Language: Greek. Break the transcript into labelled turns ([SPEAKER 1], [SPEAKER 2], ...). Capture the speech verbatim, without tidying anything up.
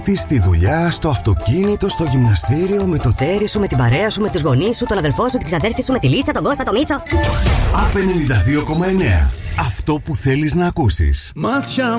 [SPEAKER 1] Τι στη δουλειά, στο αυτοκίνητο, στο γυμναστήριο, με το τέρι σου, με την παρέα σου, με τους γονείς σου, τον αδελφό σου, την ξαδέρφη σου, με τη Λίτσα, τον Κώστα, τον Μίτσο. Απ' ενενήντα δύο κόμμα εννέα. Αυτό που θέλεις να ακούσεις.
[SPEAKER 2] Μάτια